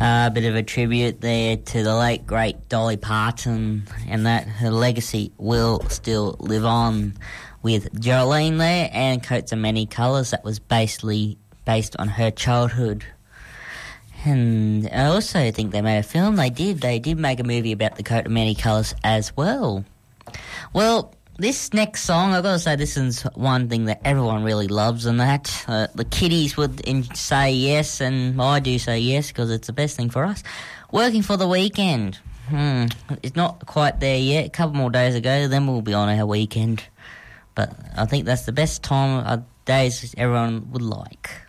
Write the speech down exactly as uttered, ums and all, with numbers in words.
Uh, a bit of a tribute there to the late, great Dolly Parton, and that her legacy will still live on with Jolene there, and Coats of Many Colours. That was basically based on her childhood. And I also think they made a film. They did. They did make a movie about the Coat of Many Colours as well. Well, this next song, I've got to say, this is one thing that everyone really loves, and that uh, the kiddies would in- say yes, and I do say yes because it's the best thing for us. Working for the Weekend. Hmm, it's not quite there yet. A couple more days ago, then we'll be on our weekend. But I think that's the best time of days everyone would like.